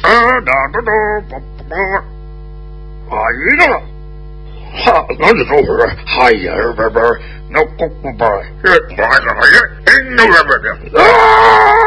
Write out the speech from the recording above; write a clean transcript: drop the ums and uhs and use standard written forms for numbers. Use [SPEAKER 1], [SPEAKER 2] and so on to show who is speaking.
[SPEAKER 1] 一个，哈，那就说是，哎呀，不，那不，这玩意儿，那不，啊！